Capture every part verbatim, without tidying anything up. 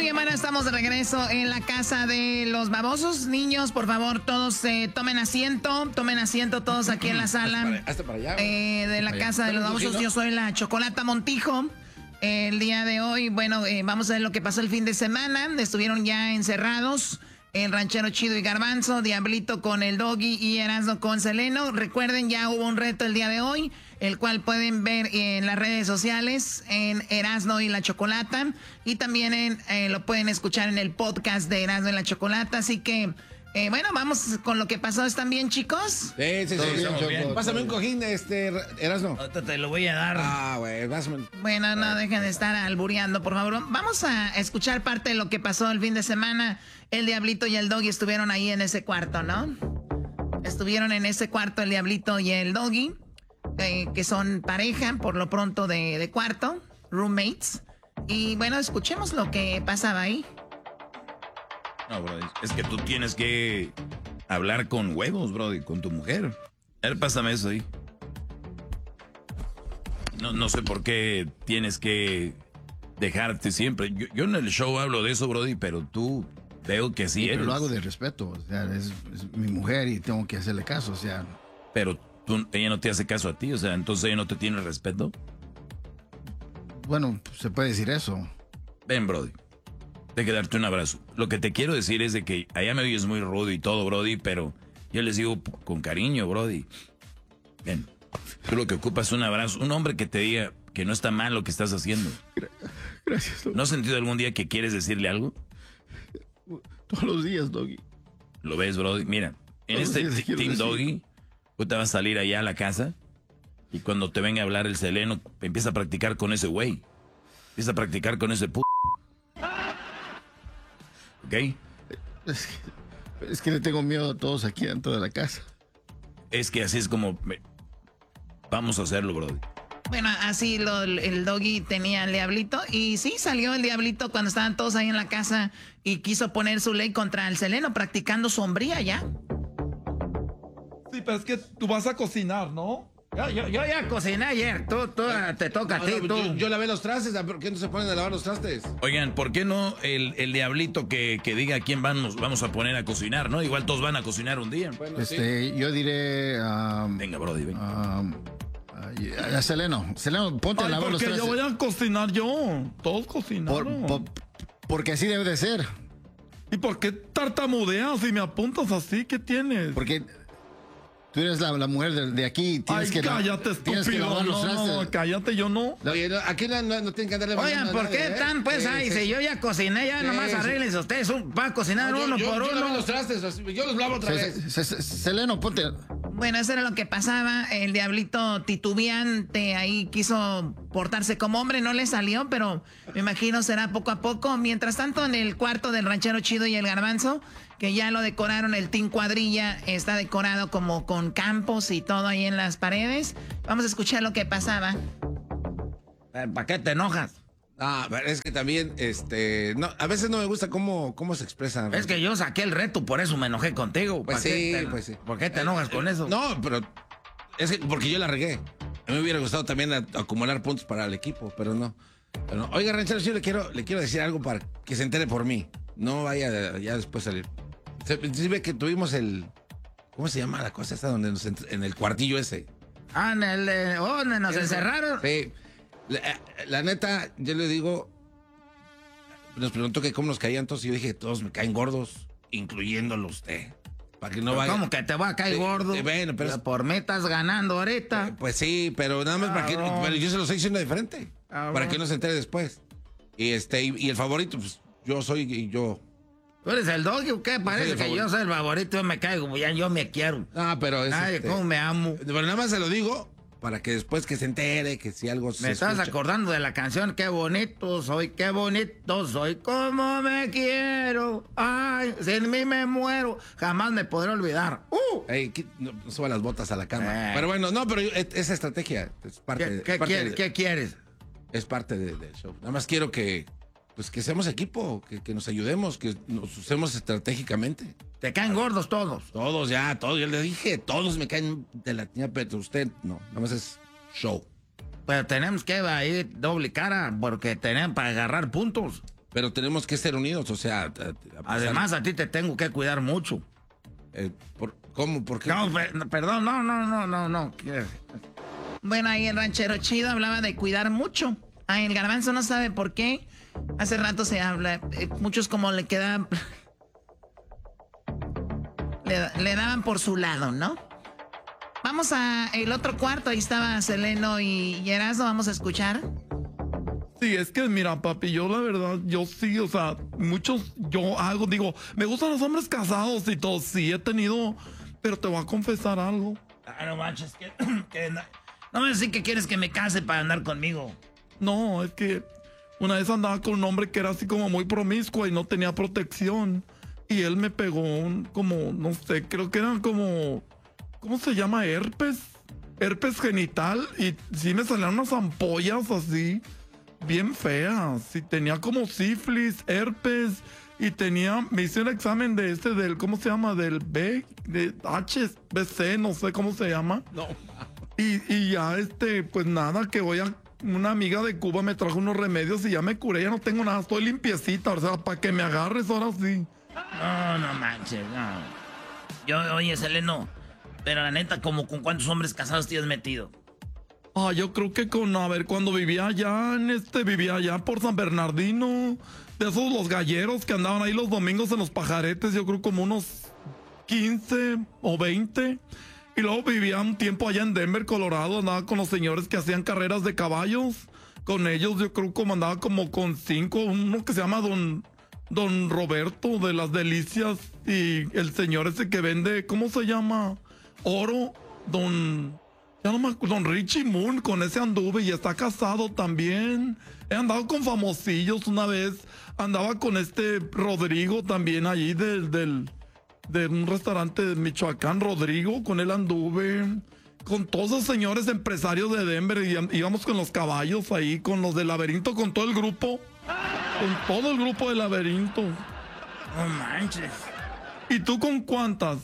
bien, bueno, estamos de regreso en la casa de los babosos. Niños, por favor, todos eh, tomen asiento, tomen asiento todos aquí en la sala. Hasta para, hasta para allá, eh, de la para casa allá. de los babosos. Yo soy la Chocolata Montijo. Eh, el día de hoy, bueno, eh, vamos a ver lo que pasó el fin de semana. Estuvieron ya encerrados el Ranchero Chido y Garbanzo, Diablito con el Doggy y Erasmo con Seleno. Recuerden, ya hubo un reto el día de hoy, el cual pueden ver en las redes sociales, en Erasmo y la Chocolata. Y también en, eh, lo pueden escuchar en el podcast de Erasmo y la Chocolata. Así que, eh, bueno, vamos con lo que pasó. ¿Están bien, chicos? Sí, sí, sí. Bien, bien. Pásame un cojín, este, Erasmo. Te lo voy a dar. Ah, güey, pásame. Bueno, no dejen de estar albureando, por favor. Vamos a escuchar parte de lo que pasó el fin de semana. El Diablito y el Doggy estuvieron ahí en ese cuarto, ¿no? Estuvieron en ese cuarto el Diablito y el Doggy, eh, que son pareja, por lo pronto, de, de cuarto, roommates. Y bueno, escuchemos lo que pasaba ahí. No, bro, es que tú tienes que hablar con huevos, bro, con tu mujer. A ver, pásame eso ahí. No, no sé por qué tienes que dejarte siempre. Yo, yo en el show hablo de eso, brody, pero tú veo que sí, sí eres. Lo hago de respeto, o sea, es, es mi mujer y tengo que hacerle caso, o sea. Pero tú, ella no te hace caso a ti, o sea, entonces ella no te tiene respeto. Bueno, se puede decir eso. Ven, brody. De que darte un abrazo. Lo que te quiero decir es de que allá me oyes muy rudo y todo, brody, pero yo les digo con cariño, brody. Ven, tú lo que ocupas es un abrazo. Un hombre que te diga que no está mal lo que estás haciendo. Gracias, Doggy. ¿No has sentido algún día que quieres decirle algo? Todos los días, Doggy. ¿Lo ves, brody? Mira, en Todos este Team decir. Doggy, tú te vas a salir allá a la casa y cuando te venga a hablar el Seleno, empieza a practicar con ese güey. Empieza a practicar con ese p***. ¿Ok? Es que, es que le tengo miedo a todos aquí dentro de la casa. Es que así es como... Vamos a hacerlo, brody. Bueno, así lo, el Doggy tenía al Diablito. Y sí, salió el Diablito cuando estaban todos ahí en la casa y quiso poner su ley contra el Seleno, practicando sombría ya. Sí, pero es que tú vas a cocinar, ¿no? Yo, yo, yo ya cociné ayer, tú, tú te toca No, a ti, no, tú. Yo, yo lavé los trastes, ¿por qué no se ponen a lavar los trastes? Oigan, ¿por qué no el, el Diablito que, que diga a quién vamos, vamos a poner a cocinar, no? Igual todos van a cocinar un día. Bueno, Este, sí. yo diré. Um, venga, brody, venga. Um, a Seleno, Seleno, ponte Ay, a lavar los porque trastes. yo voy a cocinar yo. Todos cocinaron. Por, por, porque así debe de ser. ¿Y por qué tartamudeas si me apuntas así? ¿Qué tienes? Porque tú eres la, la mujer de, de aquí. Tienes Ay, que cállate, la, tienes que estúpido. lavar los No, trastes. no, cállate, yo no. Oye, no, aquí no, no, no tienen que andarle Oigan, mandando a ¿por qué nadie, ¿eh? tan, pues, Sí, ay, sí. si yo ya cociné, ya Sí, nomás sí. arreglense ustedes, un- va a cocinar No, yo- uno yo, por yo uno. lavé los trastes, así, yo los lavo otra Se- vez. se- se- Seleno, ponte. Bueno, eso era lo que pasaba. El Diablito titubeante ahí quiso portarse como hombre, no le salió, pero me imagino será poco a poco. Mientras tanto, en el cuarto del Ranchero Chido y el Garbanzo, que ya lo decoraron, el Team Cuadrilla está decorado como con campos y todo ahí en las paredes. Vamos a escuchar lo que pasaba. ¿Para qué te enojas? Ah, pero es que también, este, no, a veces no me gusta cómo, cómo se expresan. Es que yo saqué el reto, por eso me enojé contigo. Pues ¿Pa' qué sí, te- pues sí. ¿Por qué te enojas con eso? No, pero es que porque yo la regué. A mí me hubiera gustado también a- acumular puntos para el equipo, pero no. Pero no. Oiga, Ranchero, yo le quiero, le quiero decir algo para que se entere por mí. No vaya a- ya después salir. Se, sí ve que tuvimos el, ¿cómo se llama la cosa esta donde nos ent- en el cuartillo ese? Ah, en el, eh, oh, donde nos encerraron. Sí. La, la neta, yo le digo, nos preguntó que cómo nos caían todos y yo dije, todos me caen gordos, incluyéndolo usted. Para que no Pero vaya. ¿Cómo que te va a caer Sí, gordo? sí, bueno, pero es- Por mí estás ganando ahorita. Pues sí, pero nada más para que. Cabrón. Pero yo se lo estoy diciendo diferente. Cabrón. Para que no se entere después. Y este, y, y el favorito, pues yo soy y yo. ¿Tú eres el Doggy o qué? Parece el que favorito. yo soy el favorito, yo me caigo, ya yo me quiero. Ah, pero es. Ay, este, cómo me amo. Pero nada más se lo digo para que después que se entere, que si algo se Me estás escucha. acordando de la canción Qué bonito soy, qué bonito soy, cómo me quiero. Ay, sin mí me muero. Jamás me podré olvidar. ¡Uh! Ey, qui- no, no suba las botas a la cama. Eh. Pero bueno, no, pero yo- es- esa estrategia es parte, ¿Qué, de- qué es parte quieres? de- ¿Qué quieres? es parte de- del show. Nada más quiero que, pues que seamos equipo, que, que nos ayudemos, que nos usemos estratégicamente. Te caen gordos todos. Todos ya, todos, yo le dije, todos me caen de la tiña, pero usted no, nada más es show. Pero tenemos que ir doble cara porque tenemos para agarrar puntos. pero tenemos que ser unidos, o sea... A, a pesar, Además, a ti te tengo que cuidar mucho. Eh, por, ¿Cómo? ¿Por qué? No, per, perdón, no, no, no, no, no. Bueno, ahí el ranchero chido hablaba de cuidar mucho. Ay, el garbanzo no sabe por qué. Hace rato se habla. Eh, muchos como le quedan... le, le daban por su lado, ¿no? Vamos a el otro cuarto. Ahí estaba Seleno y, y Erasmo. Vamos a escuchar. Sí, es que mira, papi, yo la verdad, yo sí, o sea, muchos, yo hago, digo, me gustan los hombres casados y todo, sí he tenido, pero te voy a confesar algo. Ah, no manches, que, que no, no me decís que quieres que me case para andar conmigo. No, es que una vez andaba con un hombre que era así como muy promiscuo y no tenía protección. Y él me pegó un, como, no sé, creo que eran como, ¿cómo se llama? Herpes, herpes genital. Y sí me salían unas ampollas así, bien feas. Y tenía como sífilis, herpes. Y tenía, me hice un examen de este, del, ¿cómo se llama? Del B, de H B C, no sé cómo se llama. No. Y, y ya, este, pues nada, que voy a... Una amiga de Cuba me trajo unos remedios y ya me curé, ya no tengo nada, estoy limpiecita, o sea, para que me agarres ahora sí. No, no manches, no. Yo, oye, Seleno, pero la neta, como con cuántos hombres casados te has metido. Ah, yo creo que con, a ver, cuando vivía allá en este, vivía allá por San Bernardino, de esos los galleros que andaban ahí los domingos en los pajaretes, yo creo como unos quince o veinte. Y luego vivía un tiempo allá en Denver, Colorado, andaba con los señores que hacían carreras de caballos. Con ellos yo creo como andaba como con cinco, uno que se llama Don, Don Roberto de las Delicias y el señor ese que vende, ¿cómo se llama? Oro, Don... Ya no me acuerdo, Don Richie Moon, con ese anduve y está casado también. He andado con famosillos una vez, andaba con este Rodrigo también allí del... del de un restaurante de Michoacán, Rodrigo, con él anduve, con todos los señores empresarios de Denver, y íbamos con los caballos ahí, con los del Laberinto, con todo el grupo, con todo el grupo del Laberinto. No manches. ¿Y tú con cuántas?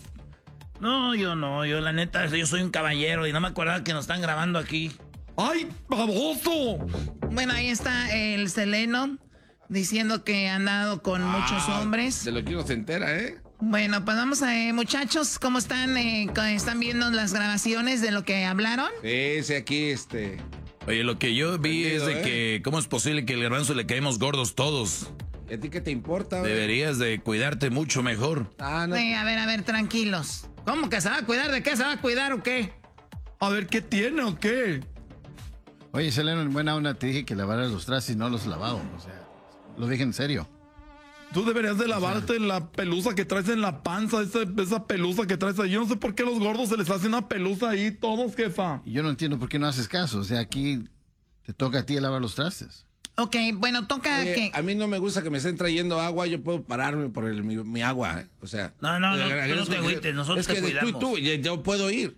No, yo no, yo la neta, yo soy un caballero y no me acordaba que nos están grabando aquí. ¡Ay, baboso! Bueno, ahí está el Seleno diciendo que ha andado con ah, muchos hombres. De lo que uno se entera, ¿eh? Bueno, pues vamos a... Eh, muchachos, ¿cómo están? Eh, ¿Están viendo las grabaciones de lo que hablaron? Sí, sí, aquí, este... Oye, lo que yo vi Entendido, es de ¿eh? que... ¿Cómo es posible que el garbanzo le caemos gordos todos? ¿Y a ti qué te importa? Deberías de cuidarte mucho mejor. Ah, no. Sí, a ver, a ver, tranquilos. ¿Cómo que se va a cuidar? ¿De qué se va a cuidar o qué? A ver, ¿qué tiene o qué? Oye, Seleno, en buena onda te dije que lavaras los trastes y no los lavado. O sea, lo dije en serio. Tú deberías de lavarte o sea, la pelusa que traes en la panza, esa, esa pelusa que traes ahí. Yo no sé por qué a los gordos se les hace una pelusa ahí, todos, jefa. Y yo no entiendo por qué no haces caso. O sea, aquí te toca a ti lavar los trastes. Ok, bueno, toca Oye, que... A mí no me gusta que me estén trayendo agua, yo puedo pararme por el, mi, mi agua, ¿eh? O sea... No, no, no, tú no te agüites, nosotros es te que cuidamos. Tú, tú, yo, yo puedo ir.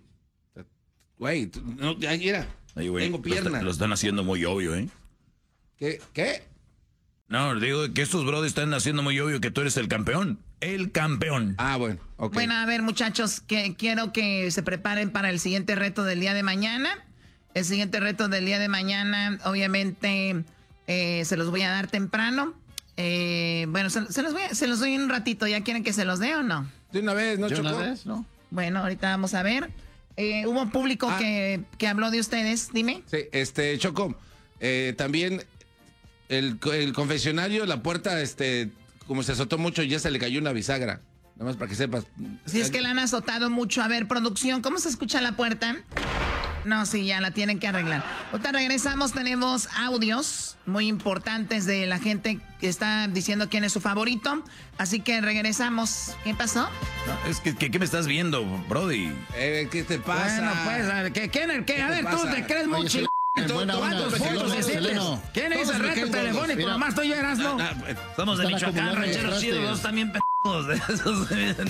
Güey, no, mira, Ay, güey, tengo piernas. Lo, lo están haciendo muy obvio, ¿eh? ¿Qué? ¿Qué? No, digo que estos brothers están haciendo muy obvio que tú eres el campeón. El campeón. Ah, bueno, ok. Bueno, a ver, muchachos, que quiero que se preparen para el siguiente reto del día de mañana. El siguiente reto del día de mañana, obviamente, eh, se los voy a dar temprano. Eh, bueno, se, se, los voy a, se los doy en un ratito. ¿Ya quieren que se los dé o no? De una vez, ¿no, ¿De Choco? una vez? No. Bueno, ahorita vamos a ver. Eh, hubo público ah. que, que habló de ustedes, dime. Sí, este, Choco, eh, también... El, el confesionario, la puerta, este, como se azotó mucho, ya se le cayó una bisagra. Nada más para que sepas. Si es que la han azotado mucho. A ver, producción, ¿cómo se escucha la puerta? No, sí, ya la tienen que arreglar. Ahorita regresamos, tenemos audios muy importantes de la gente que está diciendo quién es su favorito. Así que regresamos. ¿Qué pasó? No, es que, que, ¿qué me estás viendo, Brody? Eh, ¿Qué te pasa? Bueno, pues, a ver, ¿qué, ¿quién es el qué? A ver, tú te crees muy chido. ¿Cuántos fotos decirles? ¿Quién hizo el reto telefónico? Nomás estoy yo, Erasmo. Somos de Michoacán, rancheros chidos, también pendejos.